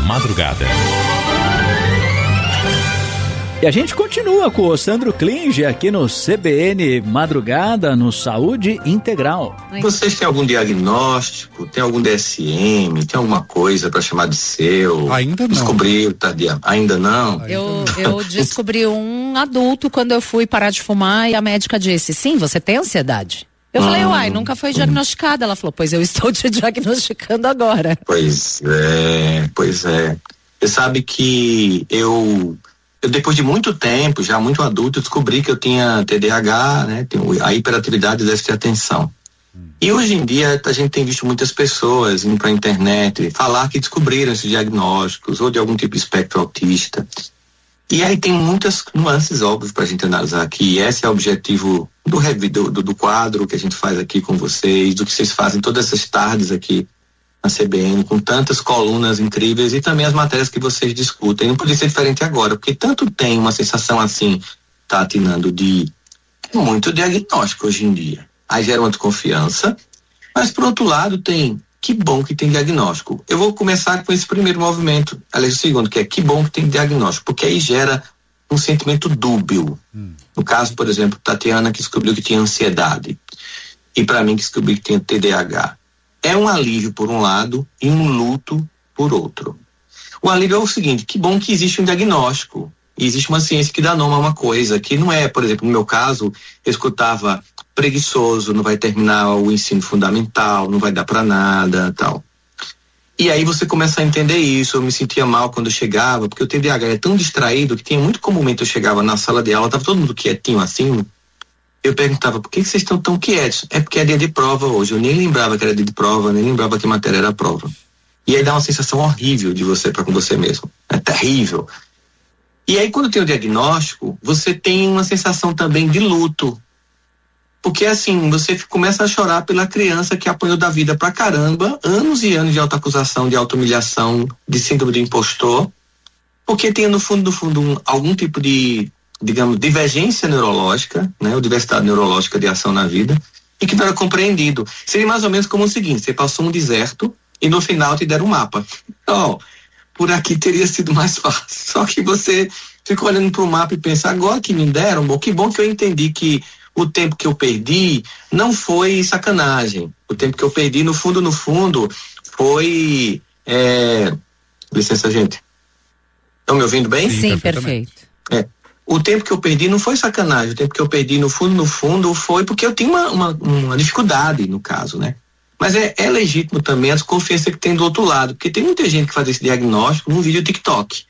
Madrugada. E a gente continua com o Sandro Klinge aqui no CBN Madrugada, no Saúde Integral. Vocês têm algum diagnóstico? Tem algum DSM? Tem alguma coisa para chamar de seu? Ainda não. Descobriu, ainda não? Eu descobri um adulto quando eu fui parar de fumar e a médica disse, sim, você tem ansiedade. Eu falei, uai, nunca foi diagnosticada. Ela falou, pois eu estou te diagnosticando agora. Pois é. Você sabe que eu depois de muito tempo, já muito adulto, eu descobri que eu tinha TDAH, né? A hiperatividade e déficit de atenção. E hoje em dia a gente tem visto muitas pessoas indo para a internet falar que descobriram esses diagnósticos ou de algum tipo de espectro autista. E aí tem muitas nuances óbvias para a gente analisar aqui. E esse é o objetivo do quadro que a gente faz aqui com vocês, do que vocês fazem todas essas tardes aqui na CBN, com tantas colunas incríveis e também as matérias que vocês discutem. Não podia ser diferente agora, porque tanto tem uma sensação assim, tá atinando de muito diagnóstico hoje em dia. Aí gera uma desconfiança, mas por outro lado tem, que bom que tem diagnóstico. Eu vou começar com esse primeiro movimento, aliás o segundo, que é que bom que tem diagnóstico, porque aí gera um sentimento dúbio. No caso, por exemplo, Tatiana que descobriu que tinha ansiedade e para mim que descobriu que tinha TDAH. É um alívio por um lado e um luto por outro. O alívio é o seguinte, que bom que existe um diagnóstico, existe uma ciência que dá nome a uma coisa, que não é, por exemplo, no meu caso, eu escutava preguiçoso, não vai terminar o ensino fundamental, não vai dar para nada, tal. E aí você começa a entender isso, eu me sentia mal quando eu chegava, porque o TDAH é tão distraído que tinha muito comumente eu chegava na sala de aula, tava todo mundo quietinho assim, eu perguntava, por que vocês estão tão quietos? É porque é dia de prova hoje, eu nem lembrava que era dia de prova, nem lembrava que matéria era prova. E aí dá uma sensação horrível de você para com você mesmo, é terrível. E aí quando tem o diagnóstico, você tem uma sensação também de luto, porque assim, você começa a chorar pela criança que apanhou da vida pra caramba, anos e anos de autoacusação, de auto-humilhação, de síndrome de impostor, porque tem no fundo algum tipo de, digamos, divergência neurológica, né, ou diversidade neurológica de ação na vida, e que não era compreendido. Seria mais ou menos como o seguinte, você passou um deserto e no final te deram um mapa. Então, por aqui teria sido mais fácil, só que você fica olhando pro mapa e pensa, agora que me deram, bom, que bom que eu entendi que o tempo que eu perdi não foi sacanagem. O tempo que eu perdi, no fundo, foi... Licença, gente. Estão me ouvindo bem? Sim, perfeito. O tempo que eu perdi não foi sacanagem. O tempo que eu perdi, no fundo, foi porque eu tinha uma dificuldade, no caso, né? Mas é legítimo também a desconfiança que tem do outro lado, porque tem muita gente que faz esse diagnóstico num vídeo TikTok.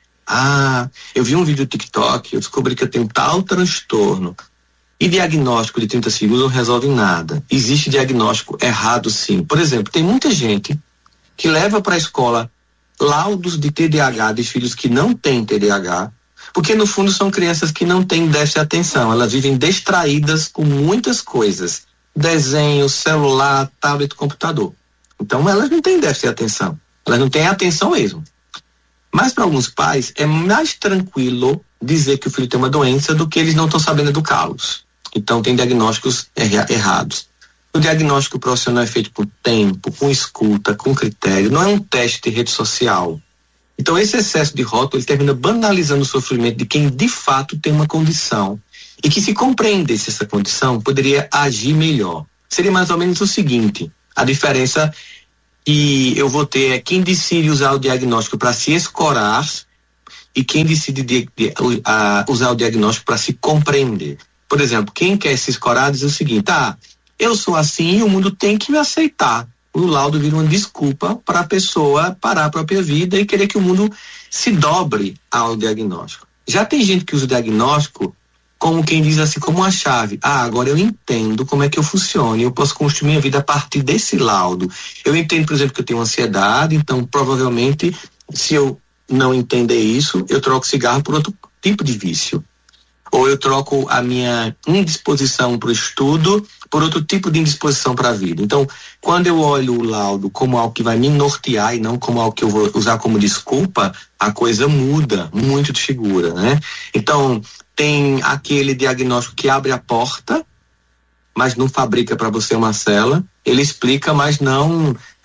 Eu vi um vídeo TikTok, eu descobri que eu tenho tal transtorno. E diagnóstico de 30 segundos não resolve nada. Existe diagnóstico errado, sim. Por exemplo, tem muita gente que leva para a escola laudos de TDAH de filhos que não têm TDAH, porque no fundo são crianças que não têm déficit de atenção. Elas vivem distraídas com muitas coisas. Desenho, celular, tablet, computador. Então elas não têm déficit de atenção. Elas não têm atenção mesmo. Mas para alguns pais é mais tranquilo dizer que o filho tem uma doença do que eles não estão sabendo educá-los. Então tem diagnósticos errados. O diagnóstico profissional é feito por tempo, com escuta, com critério, não é um teste de rede social. Então esse excesso de rótulo ele termina banalizando o sofrimento de quem de fato tem uma condição e que se compreendesse essa condição poderia agir melhor. Seria mais ou menos o seguinte, a diferença que eu vou ter é quem decide usar o diagnóstico para se escorar e quem decide usar o diagnóstico para se compreender. Por exemplo, quem quer se escorar diz o seguinte, eu sou assim e o mundo tem que me aceitar. O laudo vira uma desculpa para a pessoa parar a própria vida e querer que o mundo se dobre ao diagnóstico. Já tem gente que usa o diagnóstico como quem diz assim, como uma chave. Agora eu entendo como é que eu funciono, eu posso construir minha vida a partir desse laudo. Eu entendo, por exemplo, que eu tenho ansiedade, então provavelmente, se eu não entender isso, eu troco cigarro por outro tipo de vício. Ou eu troco a minha indisposição para o estudo por outro tipo de indisposição para a vida. Então, quando eu olho o laudo como algo que vai me nortear e não como algo que eu vou usar como desculpa, a coisa muda muito de figura, né? Então, tem aquele diagnóstico que abre a porta, mas não fabrica para você uma cela. Ele explica, mas não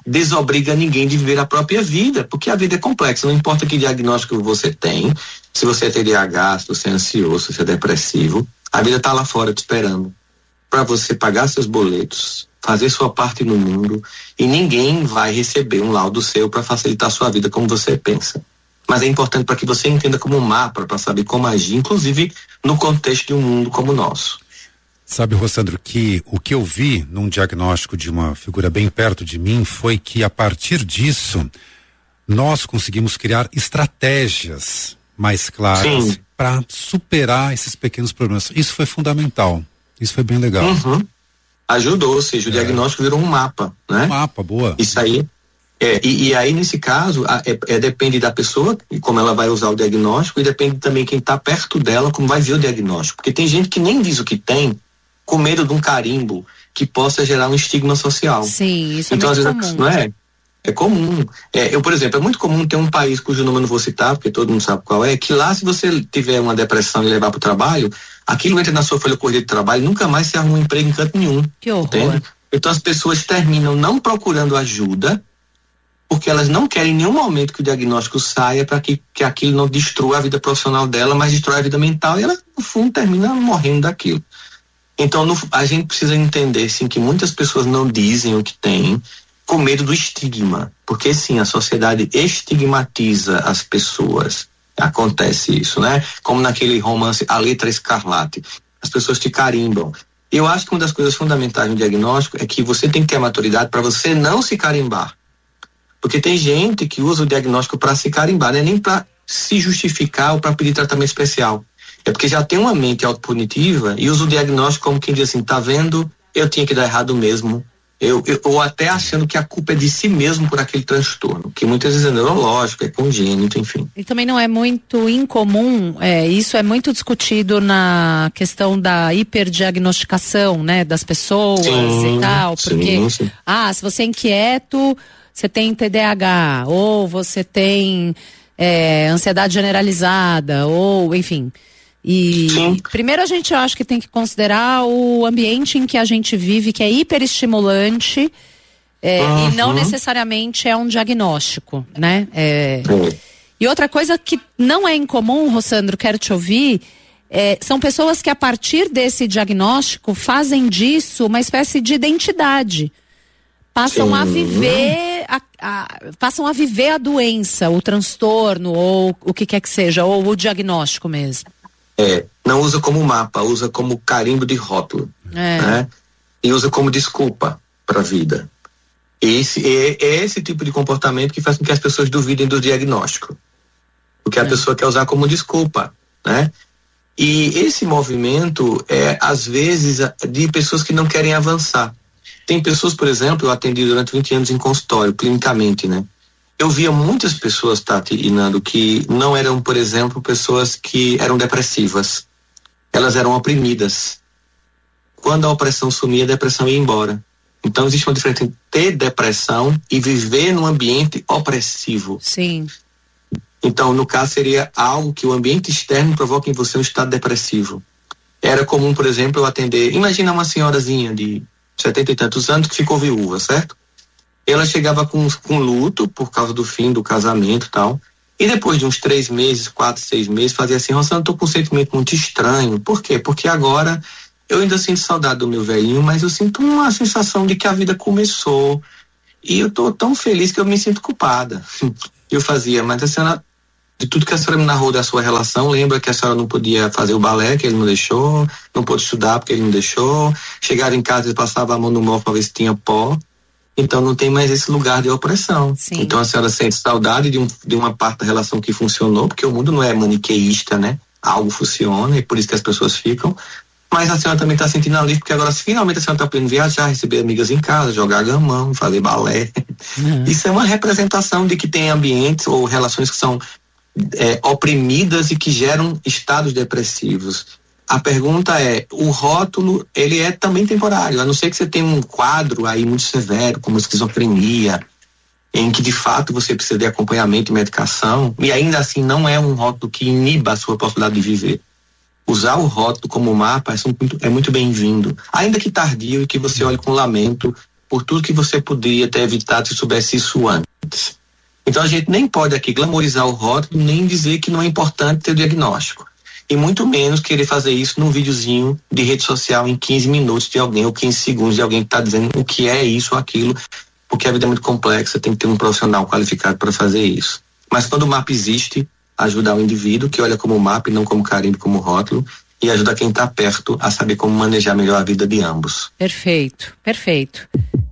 desobriga ninguém de viver a própria vida, porque a vida é complexa, não importa que diagnóstico você tem, se você é TDAH, se você é ansioso, se você é depressivo, a vida está lá fora te esperando para você pagar seus boletos, fazer sua parte no mundo, e ninguém vai receber um laudo seu para facilitar a sua vida como você pensa. Mas é importante para que você entenda como um mapa, para saber como agir, inclusive no contexto de um mundo como o nosso. Sabe, Rossandro, que o que eu vi num diagnóstico de uma figura bem perto de mim foi que, a partir disso, nós conseguimos criar estratégias mais claras para superar esses pequenos problemas. Isso foi fundamental. Isso foi bem legal. Ajudou, ou seja, o diagnóstico virou um mapa, né? Um mapa, boa. Isso aí. E aí, nesse caso, depende da pessoa, como ela vai usar o diagnóstico, e depende também quem está perto dela, como vai ver o diagnóstico. Porque tem gente que nem diz o que tem, com medo de um carimbo que possa gerar um estigma social. Sim, isso então, é muito às vezes, comum. não é? É comum. Eu, por exemplo, é muito comum ter um país cujo nome eu não vou citar, porque todo mundo sabe qual é, que lá, se você tiver uma depressão e levar para o trabalho, aquilo entra na sua folha corrida de trabalho, nunca mais se arruma um emprego em canto nenhum. Que horror. Entende? Então as pessoas terminam não procurando ajuda, porque elas não querem em nenhum momento que o diagnóstico saia para que aquilo não destrua a vida profissional dela, mas destrói a vida mental, e ela, no fundo, termina morrendo daquilo. Então, a gente precisa entender, sim, que muitas pessoas não dizem o que têm, com medo do estigma, porque, sim, a sociedade estigmatiza as pessoas. Acontece isso, né? Como naquele romance A Letra Escarlate. As pessoas te carimbam. Eu acho que uma das coisas fundamentais no diagnóstico é que você tem que ter a maturidade para você não se carimbar. Porque tem gente que usa o diagnóstico para se carimbar, não é nem para se justificar ou para pedir tratamento especial. É porque já tem uma mente autopunitiva e usa o diagnóstico como quem diz assim, tá vendo? Eu tinha que dar errado mesmo. Ou até achando que a culpa é de si mesmo por aquele transtorno, que muitas vezes é neurológico, é congênito, enfim. E também não é muito incomum, isso é muito discutido na questão da hiperdiagnosticação, né, das pessoas e tal, porque, sim. se você é inquieto, você tem TDAH, ou você tem ansiedade generalizada, ou enfim. E primeiro a gente, eu acho que tem que considerar o ambiente em que a gente vive, que é hiperestimulante, e não necessariamente é um diagnóstico, né? E outra coisa que não é incomum, Rossandro, quero te ouvir, são pessoas que a partir desse diagnóstico fazem disso uma espécie de identidade. Passam a viver passam a viver a doença, o transtorno, ou o que quer que seja, ou o diagnóstico mesmo. Não usa como mapa, usa como carimbo de rótulo, né? E usa como desculpa para a vida. Esse tipo de comportamento que faz com que as pessoas duvidem do diagnóstico, porque a pessoa quer usar como desculpa, né? E esse movimento às vezes, de pessoas que não querem avançar. Tem pessoas, por exemplo, eu atendi durante 20 anos em consultório, clinicamente, né? Eu via muitas pessoas, Tati e Nando, que não eram, por exemplo, pessoas que eram depressivas. Elas eram oprimidas. Quando a opressão sumia, a depressão ia embora. Então existe uma diferença entre ter depressão e viver num ambiente opressivo. Sim. Então, no caso, seria algo que o ambiente externo provoca em você um estado depressivo. Era comum, por exemplo, eu atender... Imagina uma senhorazinha de 70 e tantos anos que ficou viúva, certo? Ela chegava com luto por causa do fim do casamento e tal. E depois de uns 3 meses, 4, 6 meses, fazia assim, Rossandro, eu tô com um sentimento muito estranho. Por quê? Porque agora eu ainda sinto saudade do meu velhinho, mas eu sinto uma sensação de que a vida começou. E eu tô tão feliz que eu me sinto culpada. Eu fazia, mas a senhora, de tudo que a senhora me narrou da sua relação, lembra que a senhora não podia fazer o balé, que ele não deixou, não pôde estudar porque ele não deixou, chegava em casa e passava a mão no móvel para ver se tinha pó. Então não tem mais esse lugar de opressão. Sim. Então a senhora sente saudade de uma parte da relação que funcionou, porque o mundo não é maniqueísta, né? Algo funciona e por isso que as pessoas ficam. Mas a senhora também está sentindo alívio, porque agora finalmente a senhora está podendo viajar, receber amigas em casa, jogar gamão, fazer balé. Isso é uma representação de que tem ambientes ou relações que são oprimidas e que geram estados depressivos. A pergunta é, o rótulo, ele é também temporário, a não ser que você tenha um quadro aí muito severo, como esquizofrenia, em que de fato você precisa de acompanhamento e medicação, e ainda assim não é um rótulo que iniba a sua possibilidade de viver. Usar o rótulo como mapa é muito bem-vindo, ainda que tardio, e que você olhe com lamento por tudo que você podia ter evitado se soubesse isso antes. Então a gente nem pode aqui glamorizar o rótulo, nem dizer que não é importante ter o diagnóstico. E muito menos querer fazer isso num videozinho de rede social em 15 minutos de alguém ou 15 segundos de alguém que está dizendo o que é isso ou aquilo, porque a vida é muito complexa, tem que ter um profissional qualificado para fazer isso. Mas quando o MAP existe, ajuda o indivíduo que olha como MAP, não como carimbo, como rótulo, e ajuda quem está perto a saber como manejar melhor a vida de ambos. Perfeito, perfeito.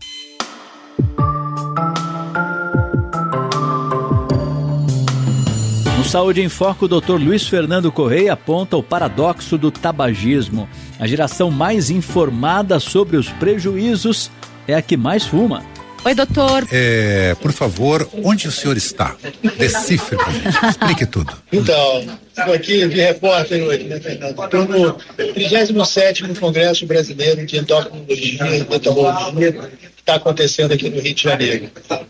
No Saúde em Foco, o Dr. Luiz Fernando Correia aponta o paradoxo do tabagismo. A geração mais informada sobre os prejuízos é a que mais fuma. Oi, doutor. Por favor, onde o senhor está? Decifre pra gente, explique tudo. Então, estou aqui de repórter hoje, né, Fernando? Estou no 37º Congresso Brasileiro de Endocrinologia e Metabologia, que está acontecendo aqui no Rio de Janeiro.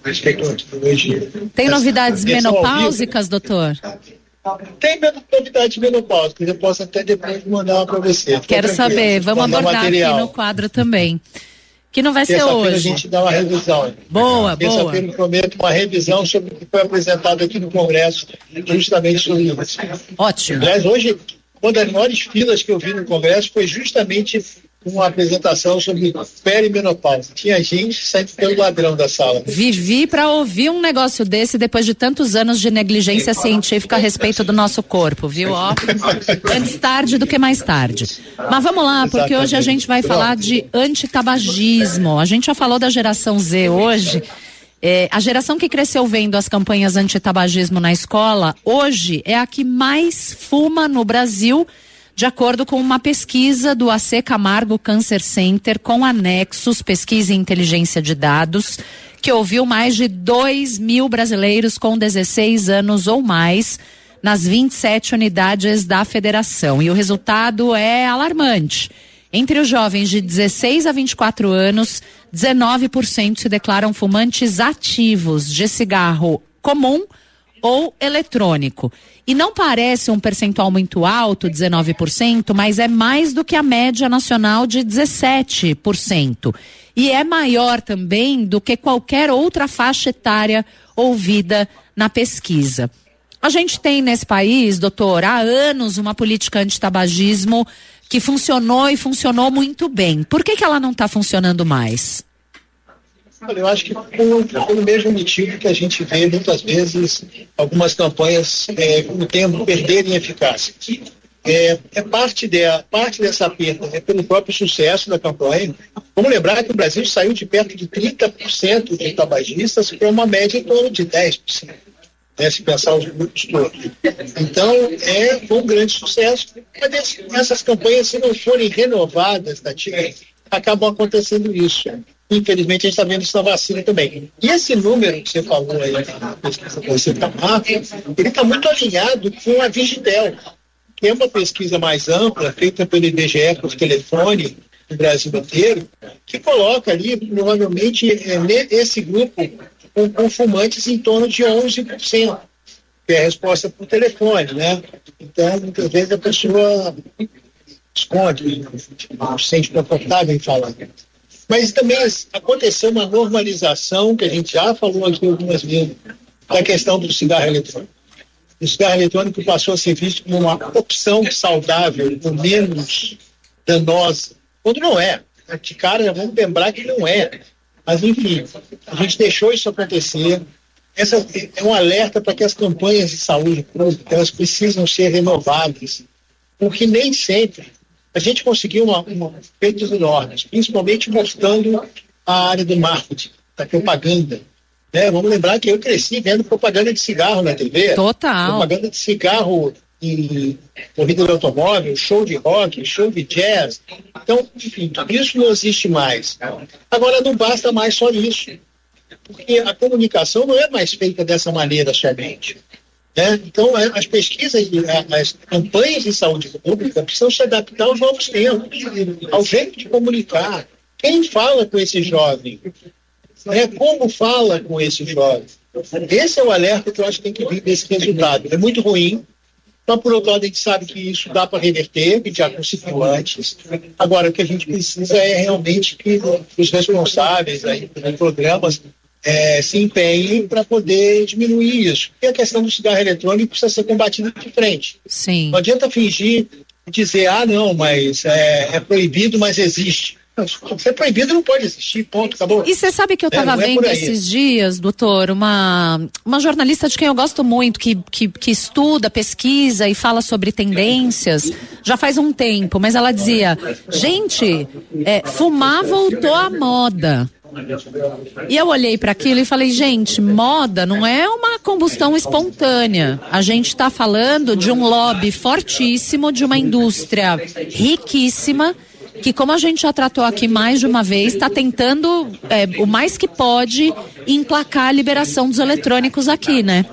Hoje. Tem novidades menopáusicas, doutor? Tem novidades menopáusicas, eu posso até depois mandar uma para você. Quero saber, vamos abordar aqui no quadro também. Que não vai ser hoje. A gente dá uma revisão. Boa. Terça-feira eu prometo uma revisão sobre o que foi apresentado aqui no Congresso, justamente sobre isso. Ótimo. Aliás, hoje, uma das maiores filas que eu vi no Congresso foi justamente uma apresentação sobre perimenopausa. Tinha gente saindo pelo ladrão da sala. Vivi para ouvir um negócio desse depois de tantos anos de negligência científica a respeito do nosso corpo, viu? Ó, antes tarde do que mais tarde. Mas vamos lá, porque hoje a gente vai falar de antitabagismo. A gente já falou da geração Z hoje. A geração que cresceu vendo as campanhas antitabagismo na escola, hoje é a que mais fuma no Brasil, de acordo com uma pesquisa do AC Camargo Cancer Center com anexos, pesquisa em inteligência de dados, que ouviu mais de 2.000 brasileiros com 16 anos ou mais nas 27 unidades da federação. E o resultado é alarmante. Entre os jovens de 16 a 24 anos, 19% se declaram fumantes ativos de cigarro comum ou eletrônico. E não parece um percentual muito alto, 19%, mas é mais do que a média nacional de 17%. E é maior também do que qualquer outra faixa etária ouvida na pesquisa. A gente tem nesse país, doutor, há anos uma política antitabagismo que funcionou e funcionou muito bem. Por que ela não está funcionando mais? Olha, eu acho que pelo mesmo motivo que a gente vê muitas vezes algumas campanhas com o tempo perderem eficácia. Parte dessa perda é pelo próprio sucesso da campanha. Vamos lembrar que o Brasil saiu de perto de 30% de tabagistas para uma média em torno de 10%. Se pensar os grupos todos. Então, foi um grande sucesso. Mas essas campanhas, se não forem renovadas, acabam acontecendo isso. Infelizmente, a gente está vendo isso na vacina também. E esse número que você falou aí, ele está muito alinhado com a Vigitel, que é uma pesquisa mais ampla, feita pelo IBGE com o telefone no Brasil inteiro, que coloca ali, provavelmente, esse grupo com fumantes em torno de 11%, que é a resposta por telefone, né? Então, muitas vezes a pessoa esconde, não se sente confortável em falar. Mas também aconteceu uma normalização, que a gente já falou aqui algumas vezes, da questão do cigarro eletrônico. O cigarro eletrônico passou a ser visto como uma opção saudável, menos danosa, quando não é. De cara, já vamos lembrar que não é. Mas, enfim, a gente deixou isso acontecer. Essa é um alerta para que as campanhas de saúde pública, elas precisam ser renovadas, porque nem sempre a gente conseguiu feitos enormes, principalmente mostrando a área do marketing, da propaganda. Vamos lembrar que eu cresci vendo propaganda de cigarro na TV. Total. Propaganda de cigarro em corrida de automóvel, show de rock, show de jazz. Então, enfim, tudo isso não existe mais. Agora, não basta mais só isso, porque a comunicação não é mais feita dessa maneira somente. Então, as pesquisas, as campanhas de saúde pública precisam se adaptar aos novos tempos, ao jeito de comunicar. Quem fala com esse jovem? Como fala com esse jovem? Esse é o alerta que eu acho que tem que vir desse resultado. É muito ruim, Mas, por outro lado, a gente sabe que isso dá para reverter, que já conseguiu antes. Agora, o que a gente precisa é realmente que os responsáveis aí dos programas se empenhem para poder diminuir isso. E a questão do cigarro eletrônico precisa ser combatida de frente. Sim. Não adianta fingir dizer, não, mas é proibido, mas existe. Se é proibido, não pode existir, ponto, acabou. E você sabe que eu estava vendo esses dias, doutor, uma jornalista de quem eu gosto muito, que estuda, pesquisa e fala sobre tendências, já faz um tempo, mas ela dizia, gente, fumar voltou à moda. E eu olhei para aquilo e falei, gente, moda não é uma combustão espontânea. A gente está falando de um lobby fortíssimo, de uma indústria riquíssima, que, como a gente já tratou aqui mais de uma vez, está tentando o mais que pode emplacar a liberação dos eletrônicos aqui, né?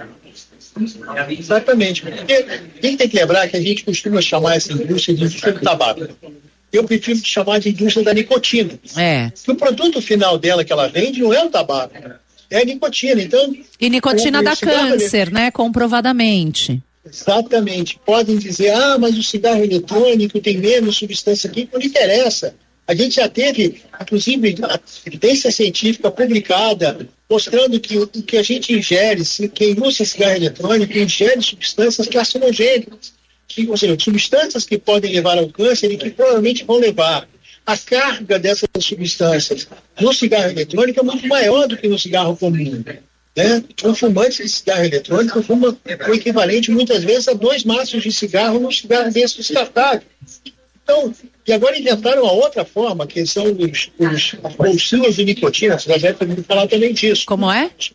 Exatamente, porque a gente tem que lembrar que a gente costuma chamar essa indústria de indústria do tabaco. Eu prefiro chamar de indústria da nicotina. Que o produto final dela que ela vende não é o tabaco, é a nicotina. Então, e nicotina dá câncer, né? Comprovadamente. Exatamente. Podem dizer, mas o cigarro eletrônico tem menos substância química, não interessa. A gente já teve, inclusive, a evidência científica publicada mostrando que o que a gente ingere, quem usa cigarro eletrônico, ingere substâncias carcinogênicas, ou seja, substâncias que podem levar ao câncer e que provavelmente vão levar. A carga dessas substâncias no cigarro eletrônico é muito maior do que no cigarro comum. Um fumante de cigarro eletrônico fuma o equivalente muitas vezes a 2 maços de cigarro num cigarro desse descartável. Então, e agora inventaram uma outra forma, que são as bolsinhas de nicotina. Você já deve ter ouvido falar também disso. Como é? Os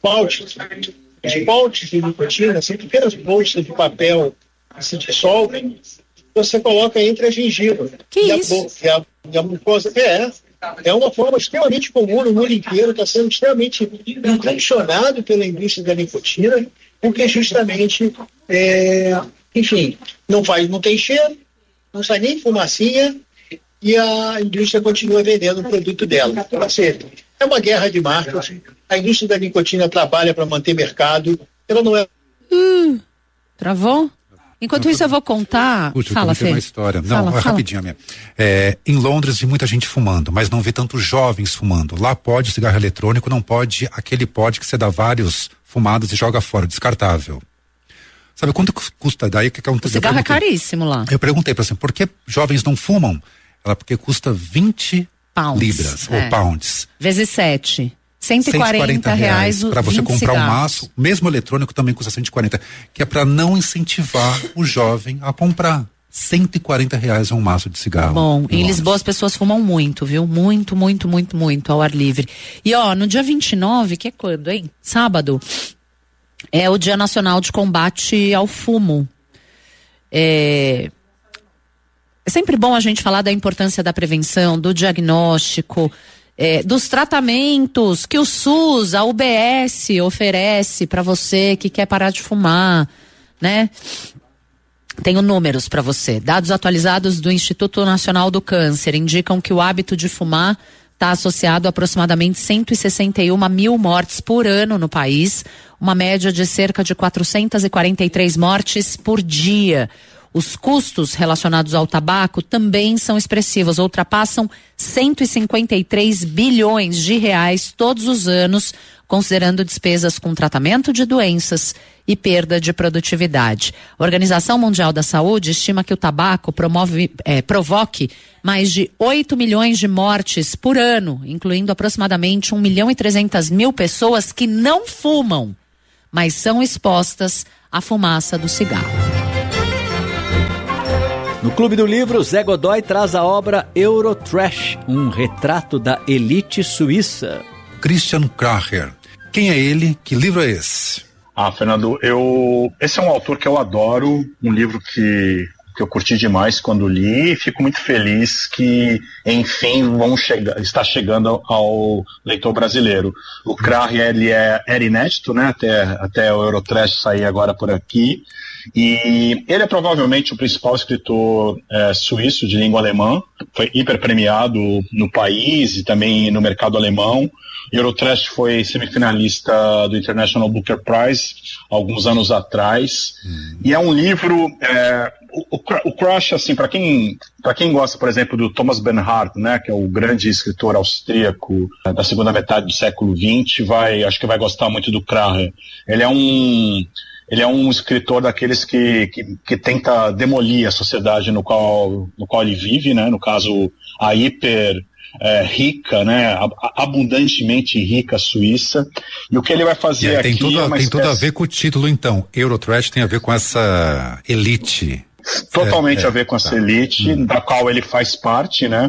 pouches de nicotina são pequenas bolsas de papel que se dissolvem, você coloca entre a gengiva e a boca, e a mucosa. É uma forma extremamente comum no mundo inteiro, está sendo extremamente impulsionado pela indústria da nicotina, porque justamente, enfim, não tem cheiro, não sai nem fumacinha, e a indústria continua vendendo o produto dela. É uma guerra de marcas, a indústria da nicotina trabalha para manter mercado, ela não é... Travou? Enquanto isso eu vou contar... Fala, Fê. Uma história. Não, rapidinho mesmo. Em Londres vi muita gente fumando, mas não vi tantos jovens fumando. Lá pode cigarro eletrônico, não pode aquele pote que você dá vários fumados e joga fora, descartável. Sabe quanto custa daí? O cigarro é caríssimo lá. Eu perguntei para você, por que jovens não fumam? Ela, porque custa 20 libras ou pounds. Vezes 7. 140 reais para você comprar um maço, mesmo eletrônico também custa 140, que é para não incentivar o jovem a comprar. 140 reais é um maço de cigarro. Bom, em Lisboa as pessoas fumam muito, viu? Muito, muito, muito, muito ao ar livre. E no dia 29, que é quando, hein? Sábado, é o Dia Nacional de Combate ao Fumo. É sempre bom a gente falar da importância da prevenção, do diagnóstico, dos tratamentos que o SUS, a UBS oferece para você que quer parar de fumar, né? Tenho números para você. Dados atualizados do Instituto Nacional do Câncer indicam que o hábito de fumar está associado a aproximadamente 161 mil mortes por ano no país, uma média de cerca de 443 mortes por dia. Os custos relacionados ao tabaco também são expressivos, ultrapassam 153 bilhões de reais todos os anos, considerando despesas com tratamento de doenças e perda de produtividade. A Organização Mundial da Saúde estima que o tabaco provoque mais de 8 milhões de mortes por ano, incluindo aproximadamente 1.300.000 pessoas que não fumam, mas são expostas à fumaça do cigarro. No Clube do Livro, Zé Godoy traz a obra Eurotrash, um retrato da elite suíça. Christian Kracher. Quem é ele? Que livro é esse? Fernando, esse é um autor que eu adoro, um livro que que eu curti demais quando li, e fico muito feliz que, enfim, está chegando ao leitor brasileiro. O Krahe, ele era inédito, né, até o Eurotrash sair agora por aqui, e ele é provavelmente o principal escritor suíço de língua alemã, foi hiper premiado no país e também no mercado alemão. Eurotrash foi semifinalista do International Booker Prize alguns anos atrás, e é um livro, o Crush, assim, para quem gosta, por exemplo, do Thomas Bernhard, né, que é o grande escritor austríaco da segunda metade do século XX, acho que vai gostar muito do Krahe. Ele é um escritor daqueles que tenta demolir a sociedade no qual ele vive, né, no caso a rica, né, abundantemente rica Suíça, e o que ele vai fazer aqui tem tudo a ver com o título, então. Eurotrash tem a ver com essa elite. Totalmente a ver com essa elite, da qual ele faz parte, né?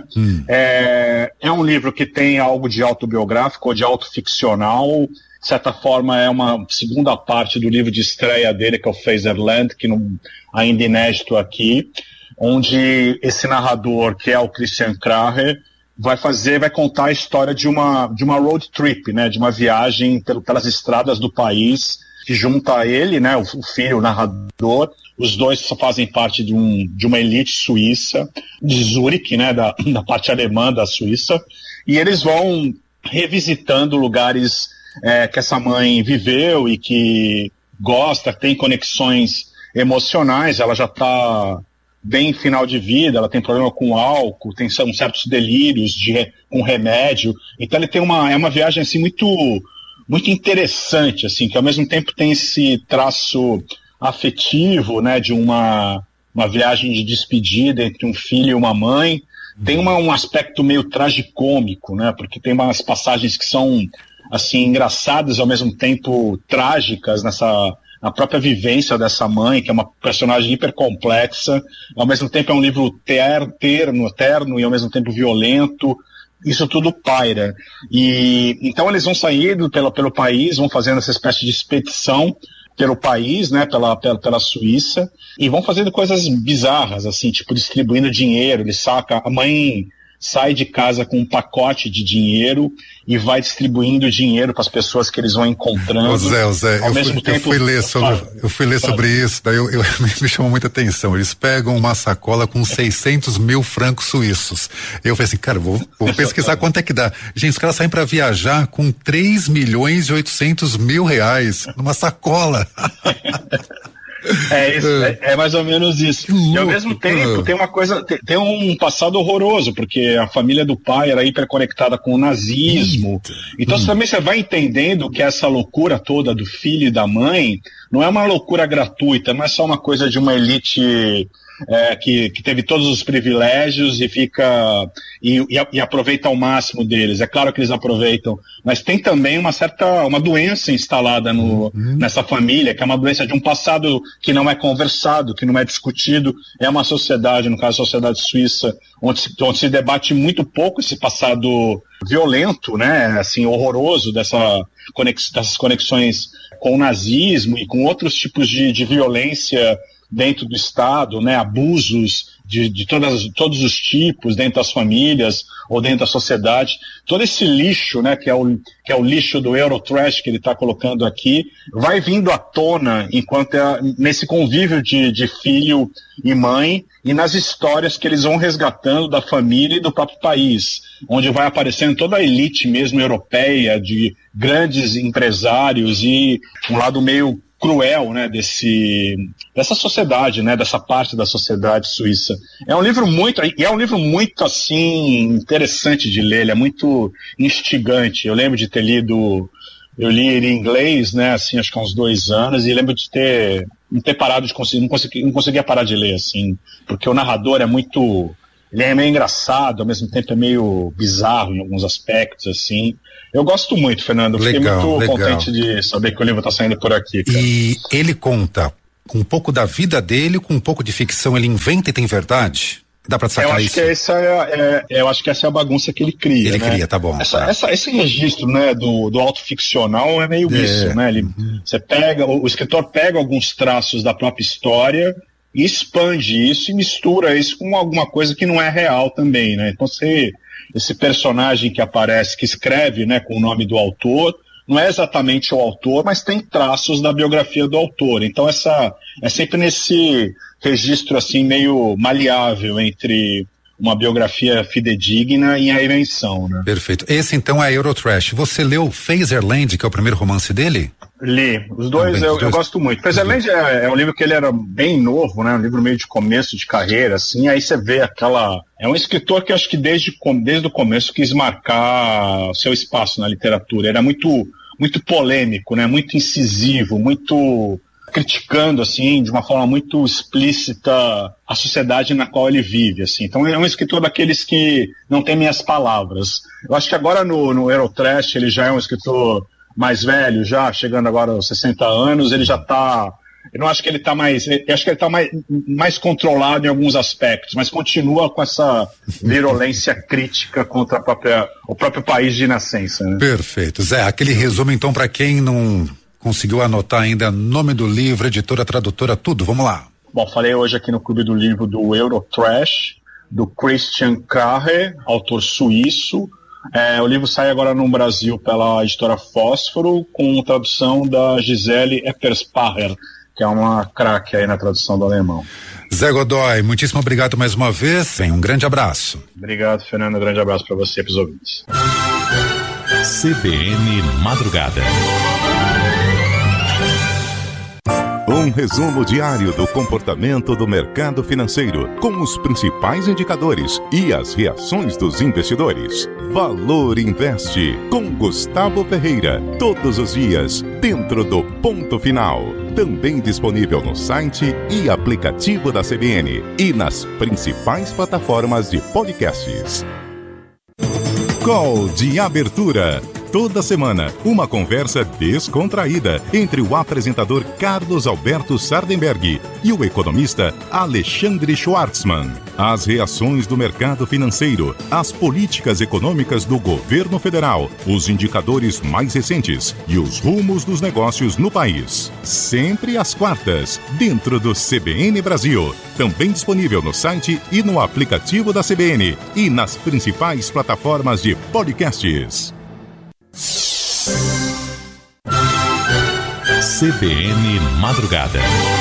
É um livro que tem algo de autobiográfico ou de autoficcional. De certa forma é uma segunda parte do livro de estreia dele, que é o Faserland, que ainda inédito aqui, onde esse narrador, que é o Christian Krahe, vai contar a história de uma road trip, né, de uma viagem pelas estradas do país, que junta a ele, né, o filho, o narrador. Os dois só fazem parte de uma elite suíça, de Zurique, né, da parte alemã da Suíça, e eles vão revisitando lugares que essa mãe viveu e que gosta, tem conexões emocionais. Ela já está bem em final de vida, ela tem problema com álcool, tem certos delírios com remédio. Então ele tem uma viagem assim muito, muito interessante, assim, que ao mesmo tempo tem esse traço afetivo, né, de uma viagem de despedida entre um filho e uma mãe. Tem um aspecto meio tragicômico, né, porque tem umas passagens que são assim engraçadas, ao mesmo tempo trágicas na própria vivência dessa mãe, que é uma personagem hiper complexa. Ao mesmo tempo é um livro terno e ao mesmo tempo violento. Isso tudo paira. E então eles vão saindo pelo país, vão fazendo essa espécie de expedição pelo país, né, pela Suíça, e vão fazendo coisas bizarras, assim, tipo distribuindo dinheiro. A mãe sai de casa com um pacote de dinheiro e vai distribuindo dinheiro para as pessoas que eles vão encontrando. Zé, eu fui ler sobre isso, daí me chamou muita atenção. Eles pegam uma sacola com 600 mil francos suíços. Eu falei assim, cara, vou pesquisar quanto é que dá. Gente, os caras saem para viajar com 3.800.000 reais numa sacola. É mais ou menos isso. E ao mesmo tempo tem uma coisa, tem um passado horroroso, porque a família do pai era hiperconectada com o nazismo. Então também você vai entendendo que essa loucura toda do filho e da mãe não é uma loucura gratuita, não é só uma coisa de uma elite que teve todos os privilégios e e aproveita ao máximo deles. É claro que eles aproveitam, mas tem também uma doença instalada nessa família, que é uma doença de um passado que não é conversado, que não é discutido. É uma sociedade, no caso a sociedade suíça, onde se debate muito pouco esse passado violento, né, assim, horroroso dessas conexões com o nazismo e com outros tipos de violência dentro do Estado, né, abusos de todos os tipos dentro das famílias ou dentro da sociedade. Todo esse lixo, né, que é o lixo do Eurotrash que ele está colocando aqui, vai vindo à tona enquanto nesse convívio de filho e mãe e nas histórias que eles vão resgatando da família e do próprio país, onde vai aparecendo toda a elite mesmo europeia, de grandes empresários e um lado meio cruel, né, dessa sociedade, né, dessa parte da sociedade suíça. É um livro muito assim interessante de ler, ele é muito instigante. Eu lembro de ter lido, eu li ele em inglês, né, assim, acho que há uns 2 anos, e lembro de não ter parado não conseguia parar de ler, assim, porque o narrador ele é meio engraçado, ao mesmo tempo é meio bizarro em alguns aspectos, assim. Eu gosto muito, Fernando. Fiquei muito contente de saber que o livro está saindo por aqui, cara. E ele conta com um pouco da vida dele, com um pouco de ficção, ele inventa e tem verdade? Dá pra sacar isso? Eu acho que essa é a bagunça que ele cria. Ele cria, tá bom. Esse registro, né, do autoficcional é meio isso, né? O escritor pega alguns traços da própria história e expande isso e mistura isso com alguma coisa que não é real também, né? Então esse personagem que aparece, que escreve, né, com o nome do autor, não é exatamente o autor, mas tem traços da biografia do autor. Então é sempre nesse registro assim meio maleável entre uma biografia fidedigna e a invenção, né? Perfeito. Esse então é Eurotrash. Você leu Phaserland, que é o primeiro romance dele? Li. Os dois eu gosto muito. Phaserland é um livro que ele era bem novo, né? Um livro meio de começo de carreira, assim. Aí você vê é um escritor que acho que desde o começo quis marcar o seu espaço na literatura. Era muito, muito polêmico, né? Muito incisivo, muito criticando, assim, de uma forma muito explícita a sociedade na qual ele vive, assim. Então é um escritor daqueles que não tem minhas palavras. Eu acho que agora no Eurotrash ele já é um escritor mais velho, já chegando agora aos 60 anos, ele já tá... Eu não acho que ele tá mais... Eu acho que ele tá mais controlado em alguns aspectos, mas continua com essa virulência crítica contra o próprio país de nascença, né? Perfeito. Zé, aquele resumo então para quem não conseguiu anotar ainda nome do livro, editora, tradutora, tudo, vamos lá. Bom, falei hoje aqui no Clube do Livro do Eurotrash, do Christian Krahe, autor suíço. O livro sai agora no Brasil pela editora Fósforo, com tradução da Gisele Epperspacher, que é uma craque aí na tradução do alemão. Zé Godoy, muitíssimo obrigado mais uma vez. Um grande abraço. Obrigado, Fernando. Um grande abraço para você e para os ouvintes. CBN Madrugada. Um resumo diário do comportamento do mercado financeiro, com os principais indicadores e as reações dos investidores. Valor Investe, com Gustavo Ferreira, todos os dias, dentro do Ponto Final. Também disponível no site e aplicativo da CBN e nas principais plataformas de podcasts. Call de abertura. Toda semana, uma conversa descontraída entre o apresentador Carlos Alberto Sardenberg e o economista Alexandre Schwartzman. As reações do mercado financeiro, as políticas econômicas do governo federal, os indicadores mais recentes e os rumos dos negócios no país. Sempre às quartas, dentro do CBN Brasil. Também disponível no site e no aplicativo da CBN e nas principais plataformas de podcasts. CBN Madrugada.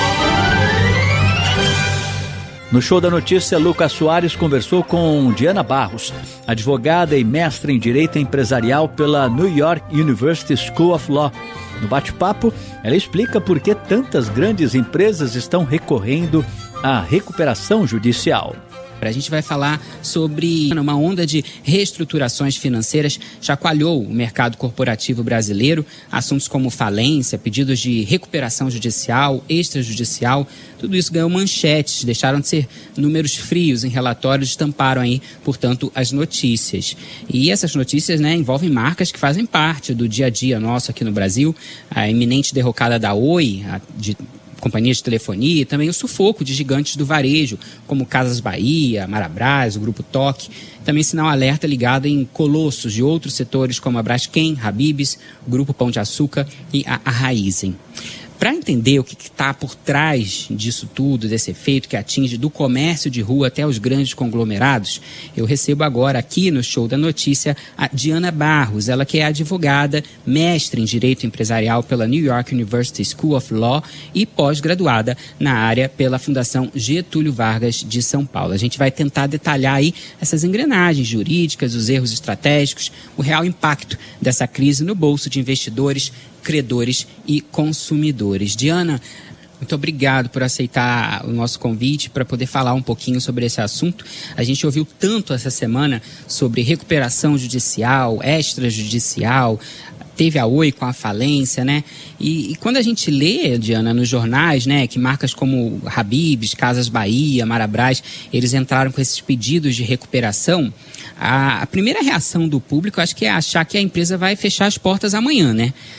No Show da Notícia, Lucas Soares conversou com Diana Barros, advogada e mestre em Direito Empresarial pela New York University School of Law. No bate-papo, ela explica por que tantas grandes empresas estão recorrendo à recuperação judicial. A gente vai falar sobre uma onda de reestruturações financeiras chacoalhou o mercado corporativo brasileiro. Assuntos como falência, pedidos de recuperação judicial, extrajudicial, tudo isso ganhou manchetes, deixaram de ser números frios em relatórios, estamparam aí, portanto, as notícias. E essas notícias, envolvem marcas que fazem parte do dia a dia nosso aqui no Brasil. A iminente derrocada da Oi, de companhias de telefonia, e também o sufoco de gigantes do varejo, como Casas Bahia, Marabras, o Grupo Toque. Também sinal alerta ligado em colossos de outros setores como a Braskem, Habib's, o Grupo Pão de Açúcar e a Raizen. Para entender o que está por trás disso tudo, desse efeito que atinge do comércio de rua até os grandes conglomerados, eu recebo agora aqui no Show da Notícia a Diana Barros, ela que é advogada, mestre em Direito Empresarial pela New York University School of Law e pós-graduada na área pela Fundação Getúlio Vargas de São Paulo. A gente vai tentar detalhar aí essas engrenagens jurídicas, os erros estratégicos, o real impacto dessa crise no bolso de investidores, credores e consumidores. Diana, muito obrigado por aceitar o nosso convite para poder falar um pouquinho sobre esse assunto. A gente ouviu tanto essa semana sobre recuperação judicial, extrajudicial, teve a Oi com a falência, E quando a gente lê, Diana, nos jornais, que marcas como Habib's, Casas Bahia, Marabras, eles entraram com esses pedidos de recuperação, a primeira reação do público, acho que é achar que a empresa vai fechar as portas amanhã,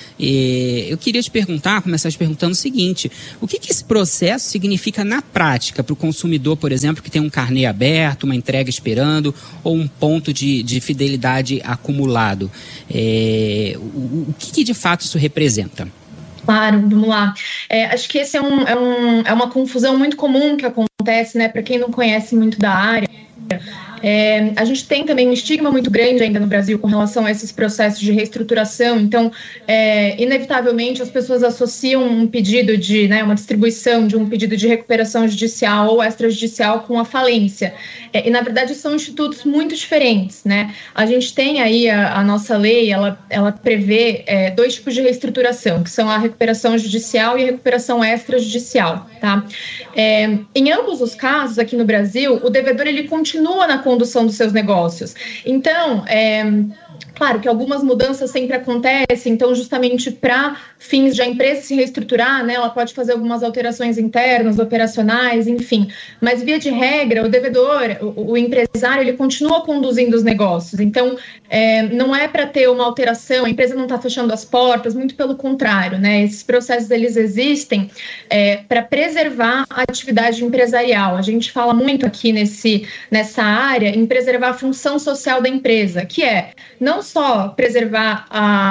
Eu queria começar te perguntando o seguinte: o que esse processo significa na prática para o consumidor, por exemplo, que tem um carnê aberto, uma entrega esperando ou um ponto de fidelidade acumulado? O que de fato isso representa? Claro, vamos lá. Acho que esse é uma confusão muito comum que acontece, né, para quem não conhece muito da área. A gente tem também um estigma muito grande ainda no Brasil com relação a esses processos de reestruturação. Então, inevitavelmente, as pessoas associam um pedido de, né, uma distribuição de um pedido de recuperação judicial ou extrajudicial com a falência. E, na verdade, são institutos muito diferentes, né? A gente tem aí a nossa lei, ela prevê 2 tipos de reestruturação, que são a recuperação judicial e a recuperação extrajudicial, tá? Em ambos os casos, aqui no Brasil, o devedor ele continua na condução dos seus negócios. Então, claro que algumas mudanças sempre acontecem, então justamente para fins de a empresa se reestruturar, né, ela pode fazer algumas alterações internas, operacionais, enfim. Mas, via de regra, o devedor, o empresário, ele continua conduzindo os negócios. Então, não é para ter uma alteração, a empresa não está fechando as portas, muito pelo contrário, né? Esses processos, eles existem para preservar a atividade empresarial. A gente fala muito aqui nessa área em preservar a função social da empresa, que é não só preservar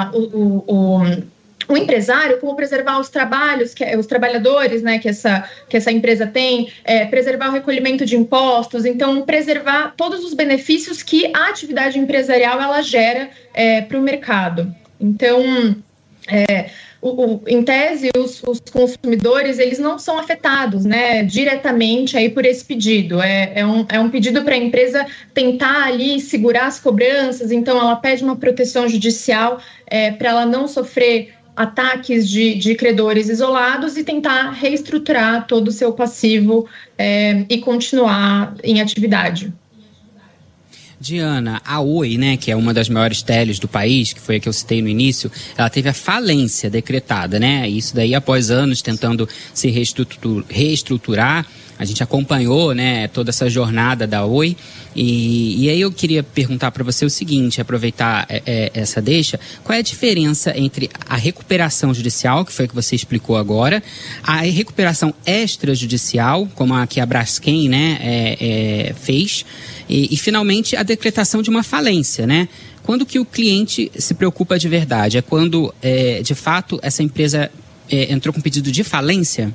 o empresário, como preservar os trabalhos, os trabalhadores, né, que essa empresa tem, preservar o recolhimento de impostos, então preservar todos os benefícios que a atividade empresarial ela gera para o mercado. Então, em tese, os consumidores eles não são afetados, né, diretamente aí por esse pedido. É um pedido para a empresa tentar ali segurar as cobranças, então ela pede uma proteção judicial para ela não sofrer ataques de credores isolados e tentar reestruturar todo o seu passivo e continuar em atividade. Diana, a Oi, né, que é uma das maiores teles do país, que foi a que eu citei no início, ela teve a falência decretada, né? Isso daí após anos tentando se reestruturar. A gente acompanhou, né, toda essa jornada da Oi. E aí eu queria perguntar para você o seguinte, aproveitar essa deixa, qual é a diferença entre a recuperação judicial, que foi a que você explicou agora, a recuperação extrajudicial, como a que a Braskem, né, fez, e finalmente a decretação de uma falência, né? Quando que o cliente se preocupa de verdade? É quando, de fato, essa empresa entrou com pedido de falência?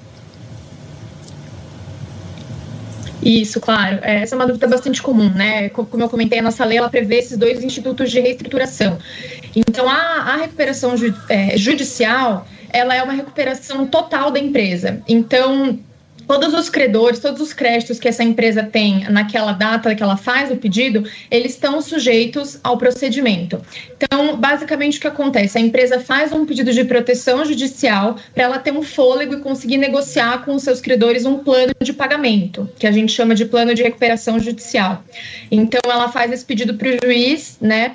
Isso, claro. Essa é uma dúvida bastante comum, né? Como eu comentei, a nossa lei ela prevê esses 2 institutos de reestruturação. Então, a recuperação judicial, ela é uma recuperação total da empresa. Então, todos os credores, todos os créditos que essa empresa tem naquela data que ela faz o pedido, eles estão sujeitos ao procedimento. Então, basicamente, o que acontece? A empresa faz um pedido de proteção judicial para ela ter um fôlego e conseguir negociar com os seus credores um plano de pagamento, que a gente chama de plano de recuperação judicial. Então, ela faz esse pedido para o juiz, né,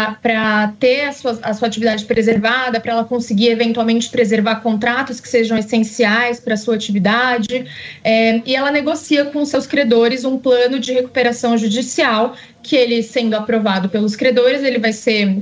para ter a sua atividade preservada, para ela conseguir, eventualmente, preservar contratos que sejam essenciais para a sua atividade. E ela negocia com seus credores um plano de recuperação judicial, que ele sendo aprovado pelos credores, ele vai ser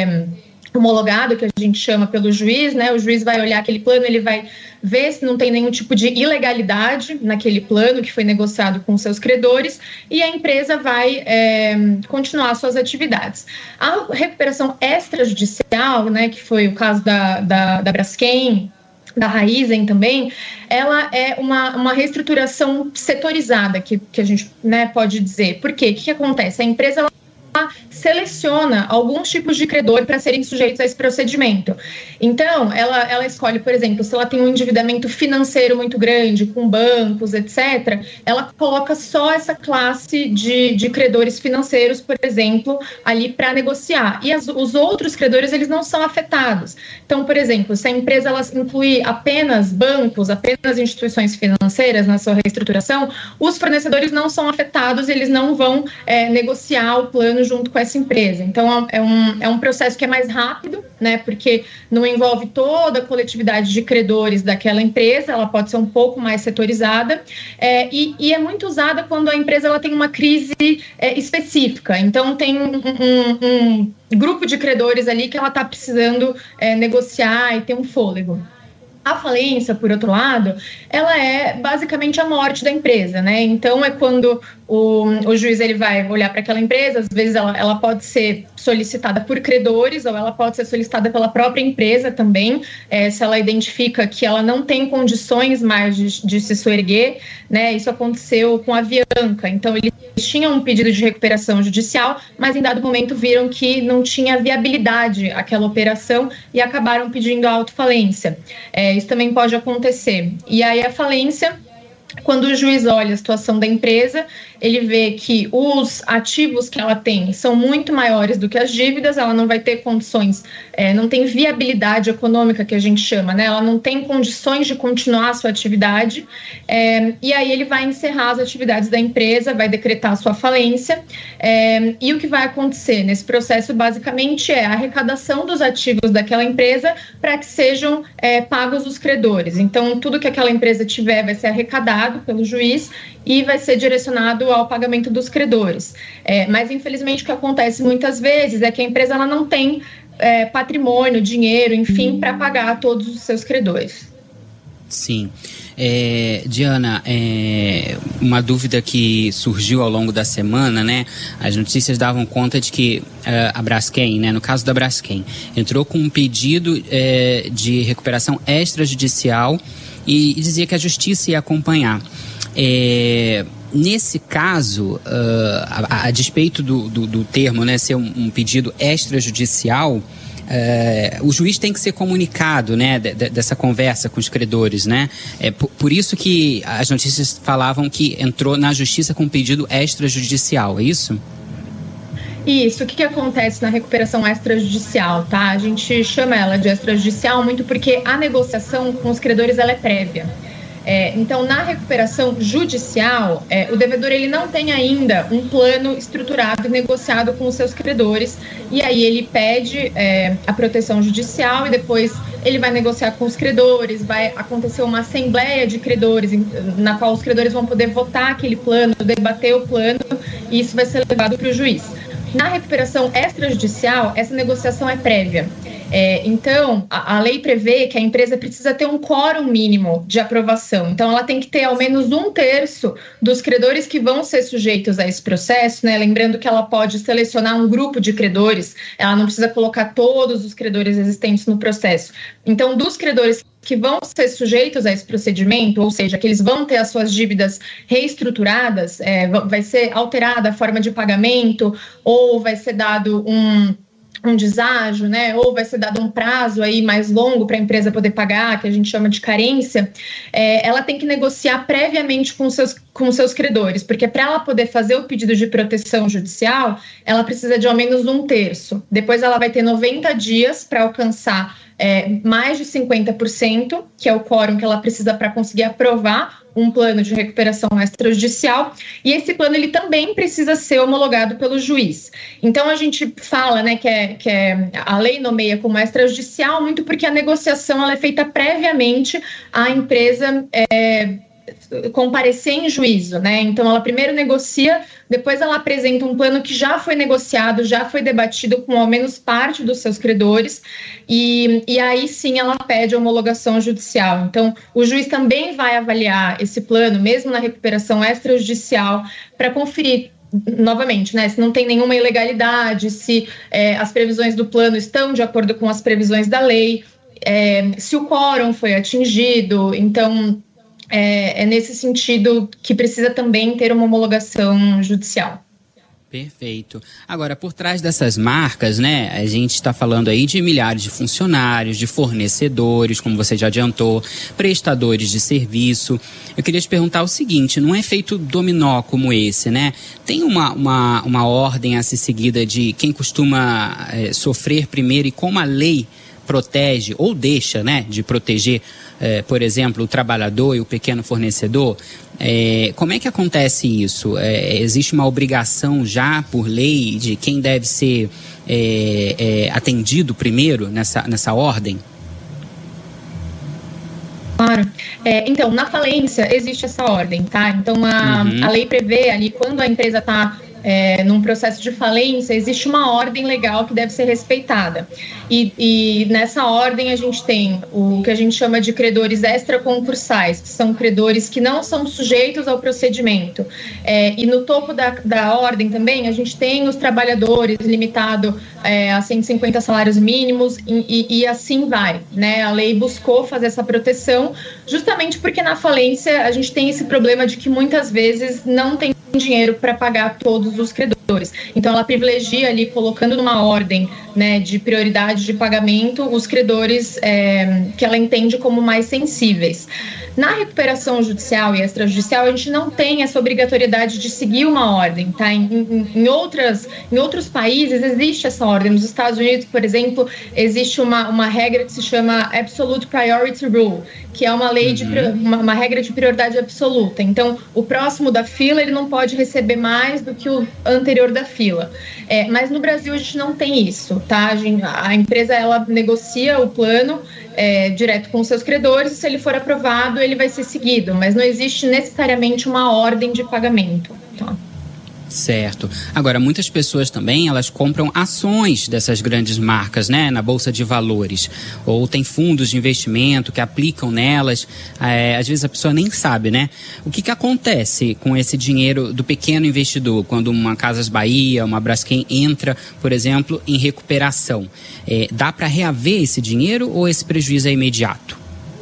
homologado, que a gente chama pelo juiz, né? O juiz vai olhar aquele plano, ele vai ver se não tem nenhum tipo de ilegalidade naquele plano que foi negociado com seus credores e a empresa vai continuar suas atividades. A recuperação extrajudicial, né, que foi o caso da Braskem, da Raízen também, ela é uma reestruturação setorizada, que a gente, né, pode dizer. Por quê? O que acontece? A empresa ela seleciona alguns tipos de credor para serem sujeitos a esse procedimento. Então, ela escolhe, por exemplo, se ela tem um endividamento financeiro muito grande, com bancos, etc., ela coloca só essa classe de credores financeiros, por exemplo, ali para negociar. E os outros credores, eles não são afetados. Então, por exemplo, se a empresa ela incluir apenas bancos, apenas instituições financeiras na sua reestruturação, os fornecedores não são afetados, eles não vão negociar o plano junto com essa empresa. Então, é um processo que é mais rápido, né, porque não envolve toda a coletividade de credores daquela empresa, ela pode ser um pouco mais setorizada, e é muito usada quando a empresa ela tem uma crise específica. Então, tem um grupo de credores ali que ela está precisando negociar e ter um fôlego. A falência, por outro lado, ela é basicamente a morte da empresa, né? Então, é quando o juiz ele vai olhar para aquela empresa, às vezes ela pode ser solicitada por credores ou ela pode ser solicitada pela própria empresa também, se ela identifica que ela não tem condições mais de se soerguer, né? Isso aconteceu com a Avianca. Então, eles tinham um pedido de recuperação judicial, mas em dado momento viram que não tinha viabilidade aquela operação e acabaram pedindo a autofalência. Isso também pode acontecer. E aí a falência, quando o juiz olha a situação da empresa, ele vê que os ativos que ela tem são muito maiores do que as dívidas, ela não vai ter condições, não tem viabilidade econômica, que a gente chama, né? Ela não tem condições de continuar a sua atividade, e aí ele vai encerrar as atividades da empresa, vai decretar a sua falência, e o que vai acontecer nesse processo, basicamente, é a arrecadação dos ativos daquela empresa para que sejam pagos os credores. Então, tudo que aquela empresa tiver vai ser arrecadado pelo juiz e vai ser direcionado ao pagamento dos credores. Mas, infelizmente, o que acontece muitas vezes é que a empresa ela não tem patrimônio, dinheiro, enfim, para pagar todos os seus credores. Sim. Diana, uma dúvida que surgiu ao longo da semana, né? As notícias davam conta de que a Braskem, né, no caso da Braskem, entrou com um pedido de recuperação extrajudicial e dizia que a justiça ia acompanhar. Nesse caso, a despeito do termo, né, ser um pedido extrajudicial, o juiz tem que ser comunicado, né, dessa conversa com os credores, né? Por isso que as notícias falavam que entrou na justiça com um pedido extrajudicial, é isso? Isso, o que acontece na recuperação extrajudicial, tá? A gente chama ela de extrajudicial muito porque a negociação com os credores ela é prévia. Então, na recuperação judicial, o devedor ele não tem ainda um plano estruturado e negociado com os seus credores, e aí ele pede a proteção judicial e depois ele vai negociar com os credores, vai acontecer uma assembleia de credores na qual os credores vão poder votar aquele plano, debater o plano, e isso vai ser levado para o juiz. Na recuperação extrajudicial, essa negociação é prévia. Então, a lei prevê que a empresa precisa ter um quórum mínimo de aprovação. Então, ela tem que ter ao menos 1/3 dos credores que vão ser sujeitos a esse processo, né? Lembrando que ela pode selecionar um grupo de credores, ela não precisa colocar todos os credores existentes no processo. Então, dos credores que vão ser sujeitos a esse procedimento, ou seja, que eles vão ter as suas dívidas reestruturadas, vai ser alterada a forma de pagamento, ou vai ser dado um deságio, né? Ou vai ser dado um prazo aí mais longo para a empresa poder pagar, que a gente chama de carência, ela tem que negociar previamente com seus credores, porque para ela poder fazer o pedido de proteção judicial, ela precisa de ao menos 1/3. Depois ela vai ter 90 dias para alcançar mais de 50%, que é o quórum que ela precisa para conseguir aprovar um plano de recuperação extrajudicial, e esse plano ele também precisa ser homologado pelo juiz. Então a gente fala, né, que a lei nomeia como extrajudicial muito porque a negociação ela é feita previamente à empresa comparecer em juízo, né? Então ela primeiro negocia, depois ela apresenta um plano que já foi negociado, já foi debatido com ao menos parte dos seus credores, e aí sim ela pede a homologação judicial. Então o juiz também vai avaliar esse plano, mesmo na recuperação extrajudicial, para conferir novamente, né, se não tem nenhuma ilegalidade, se as previsões do plano estão de acordo com as previsões da lei, se o quórum foi atingido. Então é nesse sentido que precisa também ter uma homologação judicial. Perfeito. Agora, por trás dessas marcas, né, a gente está falando aí de milhares de funcionários, de fornecedores, como você já adiantou, prestadores de serviço. Eu queria te perguntar o seguinte, num efeito dominó como esse, né, tem uma ordem a ser seguida de quem costuma sofrer primeiro e como a lei protege ou deixa, né, de proteger, por exemplo, o trabalhador e o pequeno fornecedor? Como é que acontece isso? Existe uma obrigação já por lei de quem deve ser atendido primeiro nessa ordem? Claro. Então, na falência existe essa ordem, tá? Então, a lei prevê ali, quando a empresa está num processo de falência, existe uma ordem legal que deve ser respeitada. E nessa ordem a gente tem o que a gente chama de credores extraconcursais, que são credores que não são sujeitos ao procedimento. E no topo da ordem também a gente tem os trabalhadores, limitado a 150 salários mínimos, e assim vai, né? A lei buscou fazer essa proteção justamente porque na falência a gente tem esse problema de que muitas vezes não tem dinheiro para pagar todos os credores. Então ela privilegia ali, colocando numa ordem, né, de prioridade de pagamento, os credores que ela entende como mais sensíveis. Na recuperação judicial e extrajudicial, a gente não tem essa obrigatoriedade de seguir uma ordem, tá? Em outros países existe essa ordem. Nos Estados Unidos, por exemplo, existe uma regra que se chama Absolute Priority Rule, que é uma lei uma regra de prioridade absoluta. Então, o próximo da fila, ele não pode receber mais do que o anterior da fila. Mas no Brasil a gente não tem isso, tá? A empresa, ela negocia o plano direto com os seus credores, e se ele for aprovado, ele vai ser seguido, mas não existe necessariamente uma ordem de pagamento, tá? Certo. Agora, muitas pessoas também, elas compram ações dessas grandes marcas, né, na Bolsa de Valores, ou tem fundos de investimento que aplicam nelas, às vezes a pessoa nem sabe, né? O que acontece com esse dinheiro do pequeno investidor, quando uma Casas Bahia, uma Braskem entra, por exemplo, em recuperação? Dá para reaver esse dinheiro ou esse prejuízo é imediato?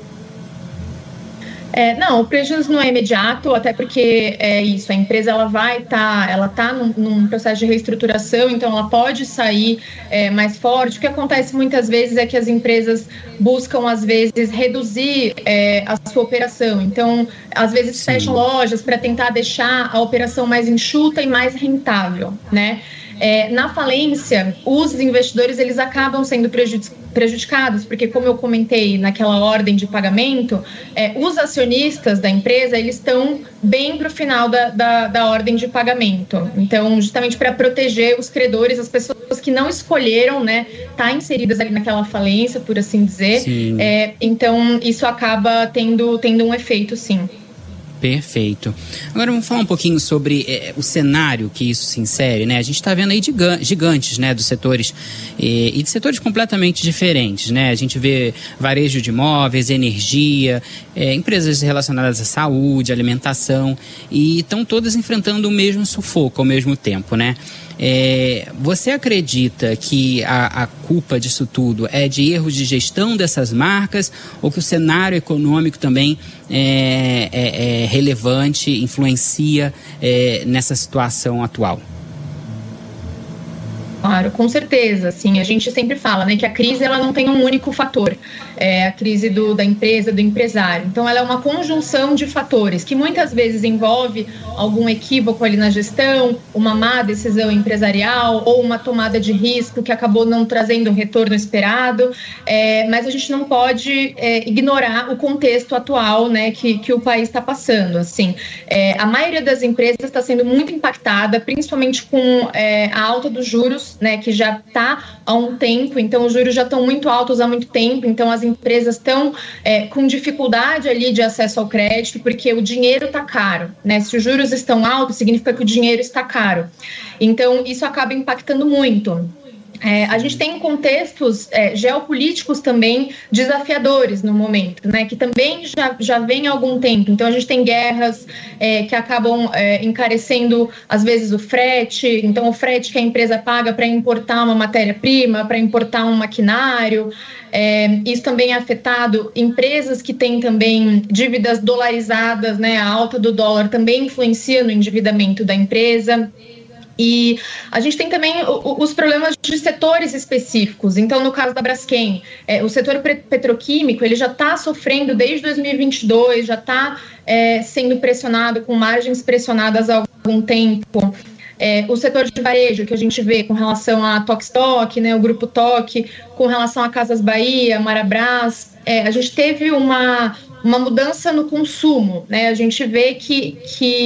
Não, o prejuízo não é imediato, até porque a empresa ela tá num processo de reestruturação, então ela pode sair mais forte. O que acontece muitas vezes é que as empresas buscam, às vezes, reduzir a sua operação. Então, às vezes, fecham lojas para tentar deixar a operação mais enxuta e mais rentável, né? Na falência, os investidores, eles acabam sendo prejudicados, porque, como eu comentei naquela ordem de pagamento, os acionistas da empresa, eles estão bem para o final da ordem de pagamento. Então, justamente para proteger os credores, as pessoas que não escolheram, né, estar inseridas ali naquela falência, por assim dizer. Então, isso acaba tendo um efeito, sim. Perfeito. Agora vamos falar um pouquinho sobre o cenário que isso se insere, né? A gente está vendo aí gigantes, né, dos setores e de setores completamente diferentes, né? A gente vê varejo de imóveis, energia, empresas relacionadas à saúde, alimentação, e estão todas enfrentando o mesmo sufoco ao mesmo tempo, né? Você acredita que a culpa disso tudo é de erros de gestão dessas marcas, ou que o cenário econômico também é relevante, influencia nessa situação atual? Claro, com certeza. Assim, a gente sempre fala, né, que a crise, ela não tem um único fator. A crise da empresa, do empresário. Então, ela é uma conjunção de fatores que muitas vezes envolve algum equívoco ali na gestão, uma má decisão empresarial ou uma tomada de risco que acabou não trazendo um retorno esperado. Mas a gente não pode ignorar o contexto atual, né, que o país está passando. Assim, a maioria das empresas está sendo muito impactada, principalmente com a alta dos juros, né, que já está há um tempo. Então, os juros já estão muito altos há muito tempo. Então, as empresas estão com dificuldade ali de acesso ao crédito, porque o dinheiro está caro, né? Se os juros estão altos, significa que o dinheiro está caro. Então, isso acaba impactando muito. A gente tem contextos geopolíticos também desafiadores no momento, né, que também já vem há algum tempo. Então, a gente tem guerras que acabam encarecendo, às vezes, o frete. Então, o frete que a empresa paga para importar uma matéria-prima, para importar um maquinário. Isso também é afetado empresas que têm também dívidas dolarizadas, né, a alta do dólar também influencia no endividamento da empresa. E a gente tem também os problemas de setores específicos. Então, no caso da Braskem, o setor petroquímico, ele já está sofrendo desde 2022, já está sendo pressionado, com margens pressionadas há algum tempo. O setor de varejo, que a gente vê com relação a Tokstok, né, o Grupo Tok, com relação a Casas Bahia, Marabras, a gente teve uma mudança no consumo, né? A gente vê que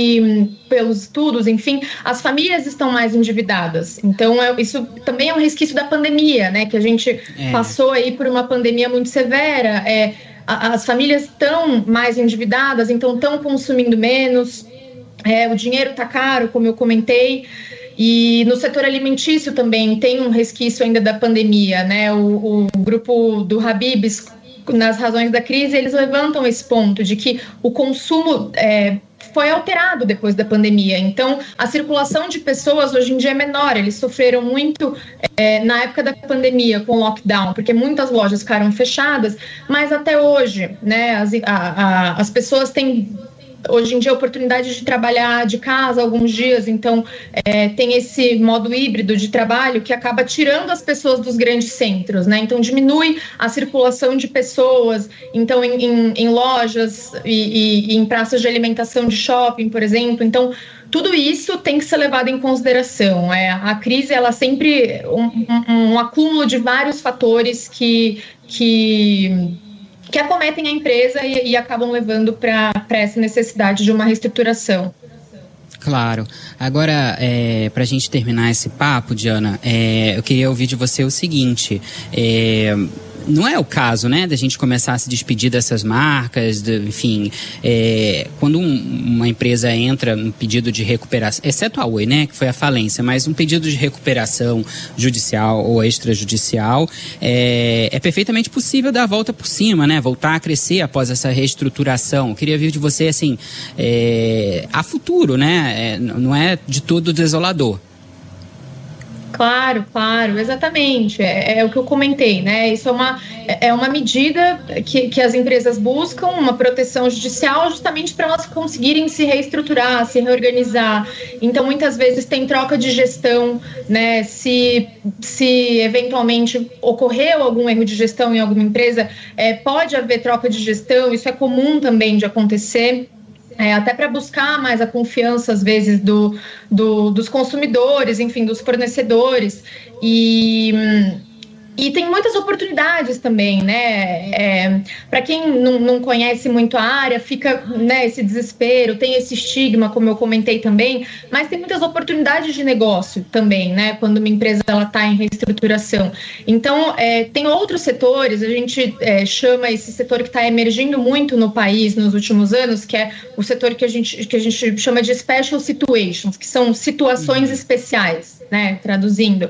pelos estudos, enfim, as famílias estão mais endividadas. Então, isso também é um resquício da pandemia, né? Que a gente passou aí por uma pandemia muito severa. As famílias estão mais endividadas, então estão consumindo menos. O dinheiro está caro, como eu comentei. E no setor alimentício também tem um resquício ainda da pandemia, né? O grupo do Habib's, nas razões da crise, eles levantam esse ponto de que o consumo foi alterado depois da pandemia. Então, a circulação de pessoas hoje em dia é menor. Eles sofreram muito na época da pandemia com o lockdown, porque muitas lojas ficaram fechadas, mas até hoje, né, as pessoas têm hoje em dia a oportunidade de trabalhar de casa alguns dias, então tem esse modo híbrido de trabalho que acaba tirando as pessoas dos grandes centros, né? Então diminui a circulação de pessoas, então em lojas e em praças de alimentação de shopping, por exemplo. Então tudo isso tem que ser levado em consideração. A crise, ela sempre um acúmulo de vários fatores que acometem a empresa e acabam levando para essa necessidade de uma reestruturação. Claro. Agora, para a gente terminar esse papo, Diana, eu queria ouvir de você o seguinte... não é o caso, né, da gente começar a se despedir dessas marcas, enfim, quando uma empresa entra num pedido de recuperação, exceto a Oi, né, que foi a falência, mas um pedido de recuperação judicial ou extrajudicial, é perfeitamente possível dar a volta por cima, né, voltar a crescer após essa reestruturação. Eu queria ouvir de você, assim, a futuro, né, não é de todo desolador. Claro, exatamente. É o que eu comentei, né? Isso é uma medida que as empresas buscam, uma proteção judicial, justamente para elas conseguirem se reestruturar, se reorganizar. Então, muitas vezes tem troca de gestão, né? Se eventualmente ocorreu algum erro de gestão em alguma empresa, pode haver troca de gestão, isso é comum também de acontecer. Até para buscar mais a confiança, às vezes, dos consumidores, enfim, dos fornecedores. E tem muitas oportunidades também, né? Para quem não conhece muito a área, fica, né, esse desespero, tem esse estigma, como eu comentei também, mas tem muitas oportunidades de negócio também, né? Quando uma empresa está em reestruturação. Então, tem outros setores, a gente chama esse setor que está emergindo muito no país nos últimos anos, que é o setor que a gente chama de special situations, que são situações especiais, né? Traduzindo.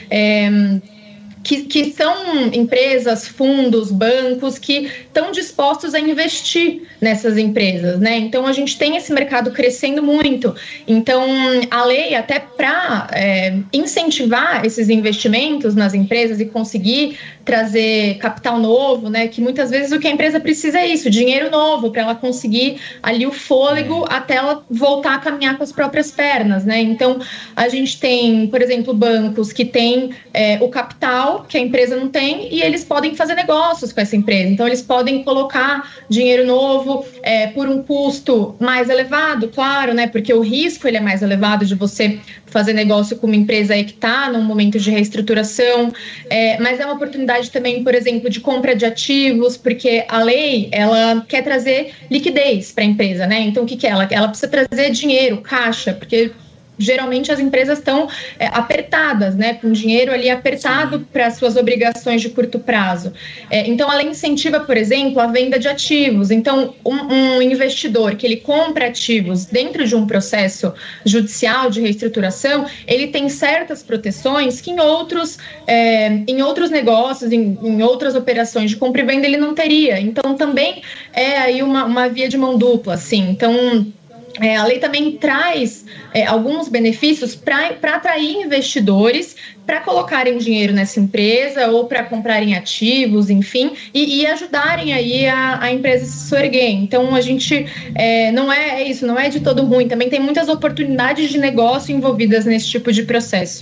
Que são empresas, fundos, bancos que estão dispostos a investir nessas empresas, né? Então, a gente tem esse mercado crescendo muito. Então, a lei, até para incentivar esses investimentos nas empresas e conseguir trazer capital novo, né? Que muitas vezes o que a empresa precisa é isso, dinheiro novo, para ela conseguir ali o fôlego até ela voltar a caminhar com as próprias pernas, né? Então, a gente tem, por exemplo, bancos que têm o capital que a empresa não tem e eles podem fazer negócios com essa empresa. Então, eles podem colocar dinheiro novo por um custo mais elevado, claro, né? Porque o risco ele é mais elevado de você fazer negócio com uma empresa aí que está num momento de reestruturação, mas é uma oportunidade também, por exemplo, de compra de ativos, porque a lei, ela quer trazer liquidez para a empresa, né? Então, o que é? Ela precisa trazer dinheiro, caixa, porque geralmente as empresas estão apertadas, né, com dinheiro ali apertado para suas obrigações de curto prazo. Então, ela incentiva, por exemplo, a venda de ativos. Então, um investidor que ele compra ativos dentro de um processo judicial de reestruturação, ele tem certas proteções que em outros negócios, em outras operações de compra e venda, ele não teria. Então, também é aí uma via de mão dupla, assim. Então, a lei também traz alguns benefícios para atrair investidores para colocarem dinheiro nessa empresa ou para comprarem ativos, enfim, e ajudarem aí a empresa a se erguer. Então, a gente não é de todo ruim. Também tem muitas oportunidades de negócio envolvidas nesse tipo de processo.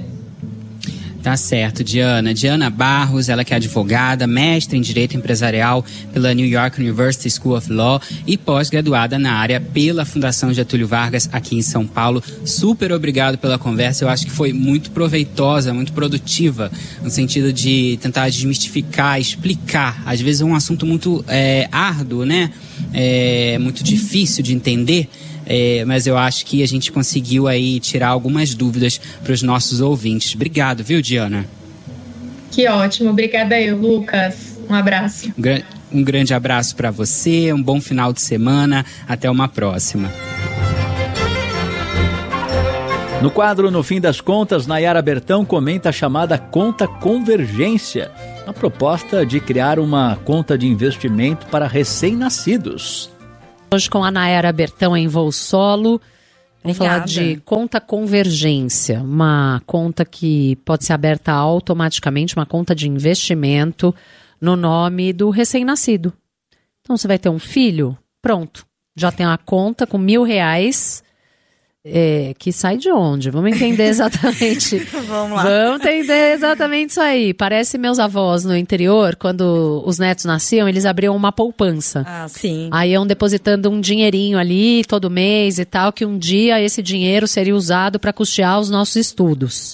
Tá certo, Diana. Diana Barros, ela que é advogada, mestre em Direito Empresarial pela New York University School of Law e pós-graduada na área pela Fundação Getúlio Vargas aqui em São Paulo. Super obrigado pela conversa. Eu acho que foi muito proveitosa, muito produtiva, no sentido de tentar desmistificar, explicar. Às vezes é um assunto muito árduo, né? Muito difícil de entender. Mas eu acho que a gente conseguiu aí tirar algumas dúvidas para os nossos ouvintes. Obrigado, viu, Diana? Que ótimo. Obrigada eu, Lucas. Um abraço. Um grande abraço para você, um bom final de semana. Até uma próxima. No quadro No Fim das Contas, Nayara Bertão comenta a chamada conta convergência, a proposta de criar uma conta de investimento para recém-nascidos. Hoje com a Nayara Bertão em Voo Solo, vamos falar de conta convergência, uma conta que pode ser aberta automaticamente, uma conta de investimento no nome do recém-nascido. Então você vai ter um filho, pronto, já tem uma conta com R$1.000, que sai de onde? Vamos entender exatamente. Vamos lá. Vamos entender exatamente isso aí. Parece meus avós no interior, quando os netos nasciam, eles abriam uma poupança. Ah, sim. Aí iam depositando um dinheirinho ali todo mês e tal, que um dia esse dinheiro seria usado para custear os nossos estudos.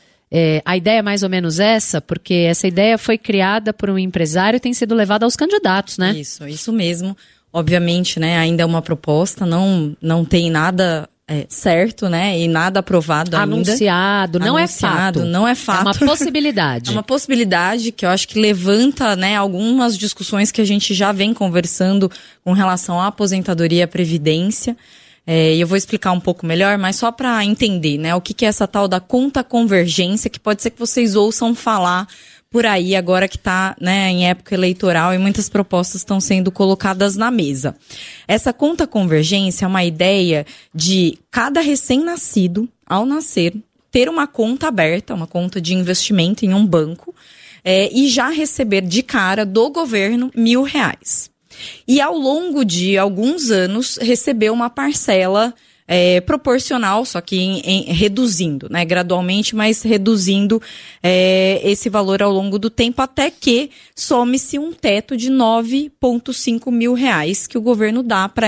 A ideia é mais ou menos essa, porque essa ideia foi criada por um empresário e tem sido levada aos candidatos, né? Isso mesmo. Obviamente, né, ainda é uma proposta, não tem nada certo, né, e nada aprovado ainda. Anunciado, não é fato. Não é fato. É uma possibilidade. É uma possibilidade que eu acho que levanta, né, algumas discussões que a gente já vem conversando com relação à aposentadoria e à previdência. E eu vou explicar um pouco melhor, mas só para entender, né, o que é essa tal da conta convergência, que pode ser que vocês ouçam falar por aí agora que está, né, em época eleitoral e muitas propostas estão sendo colocadas na mesa. Essa conta convergência é uma ideia de cada recém-nascido, ao nascer, ter uma conta aberta, uma conta de investimento em um banco, e já receber de cara do governo R$1.000. E ao longo de alguns anos receber uma parcela proporcional, só que reduzindo, né, gradualmente, mas reduzindo esse valor ao longo do tempo, até que some-se um teto de R$9.5 mil que o governo dá para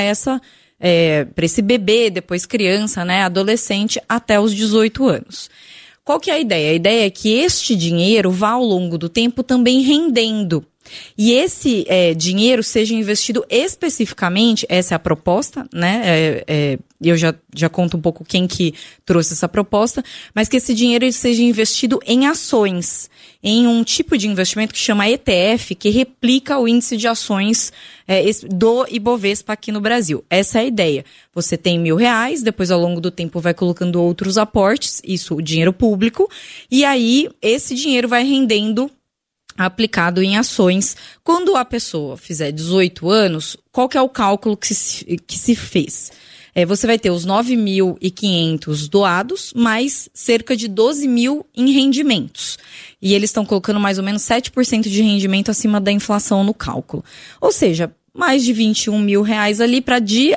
esse bebê, depois criança, né, adolescente, até os 18 anos. Qual que é a ideia? A ideia é que este dinheiro vá ao longo do tempo também rendendo. E esse dinheiro seja investido especificamente, essa é a proposta, né? Eu já conto um pouco quem que trouxe essa proposta, mas que esse dinheiro seja investido em ações, em um tipo de investimento que chama ETF, que replica o índice de ações do Ibovespa aqui no Brasil. Essa é a ideia. Você tem R$1.000, depois ao longo do tempo vai colocando outros aportes, isso, o dinheiro público, e aí esse dinheiro vai rendendo aplicado em ações. Quando a pessoa fizer 18 anos, qual que é o cálculo que se fez? Você vai ter os 9.500 doados, mais cerca de 12 mil em rendimentos. E eles estão colocando mais ou menos 7% de rendimento acima da inflação no cálculo. Ou seja, mais de R$21 mil ali para de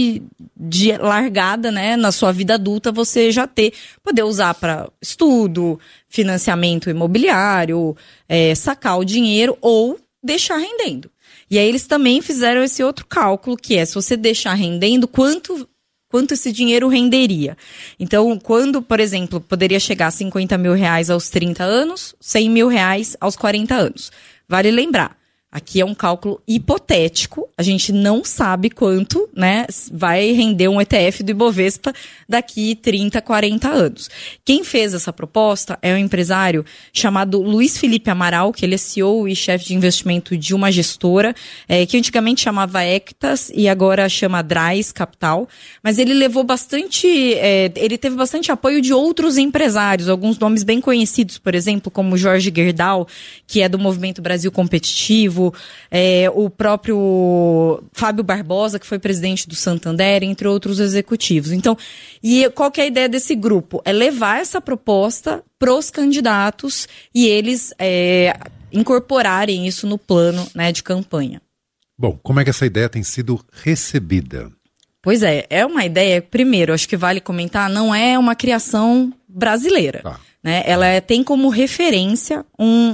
largada, né, na sua vida adulta, você já poder usar para estudo, financiamento imobiliário, sacar o dinheiro ou deixar rendendo. E aí eles também fizeram esse outro cálculo, que é se você deixar rendendo, quanto esse dinheiro renderia. Então, quando, por exemplo, poderia chegar a R$50 mil aos 30 anos, R$100 mil aos 40 anos. Vale lembrar, aqui é um cálculo hipotético, a gente não sabe quanto, né, vai render um ETF do Ibovespa daqui 30, 40 anos. Quem fez essa proposta é um empresário chamado Luiz Felipe Amaral, que ele é CEO e chefe de investimento de uma gestora, que antigamente chamava Equitas e agora chama Drais Capital, mas ele levou bastante, ele teve bastante apoio de outros empresários, alguns nomes bem conhecidos, por exemplo, como Jorge Gerdau, que é do Movimento Brasil Competitivo, o próprio Fábio Barbosa, que foi presidente do Santander, entre outros executivos. Então, e qual que é a ideia desse grupo? É levar essa proposta pros candidatos e eles incorporarem isso no plano, né, de campanha. Bom, como é que essa ideia tem sido recebida? Pois é uma ideia, primeiro, acho que vale comentar, não é uma criação brasileira. Né? Ela tem como referência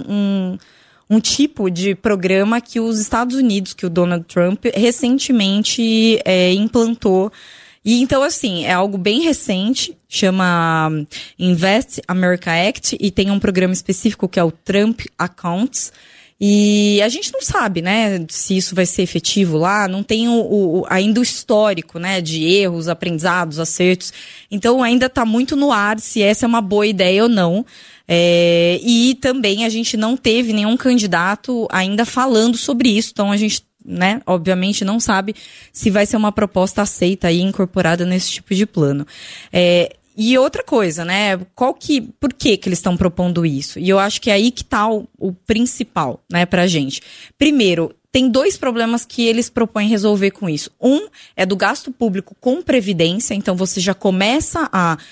um tipo de programa que os Estados Unidos, que o Donald Trump recentemente implantou. E então, assim, é algo bem recente, chama Invest America Act, e tem um programa específico que é o Trump Accounts. E a gente não sabe, né, se isso vai ser efetivo lá, não tem ainda o histórico, né, de erros, aprendizados, acertos. Então ainda está muito no ar se essa é uma boa ideia ou não. E também a gente não teve nenhum candidato ainda falando sobre isso, então a gente, né, obviamente não sabe se vai ser uma proposta aceita e incorporada nesse tipo de plano. E outra coisa, né? Por que eles estão propondo isso? E eu acho que é aí que está o principal, né, pra gente. Primeiro, tem 2 problemas que eles propõem resolver com isso. Um é do gasto público com previdência, então você já começa a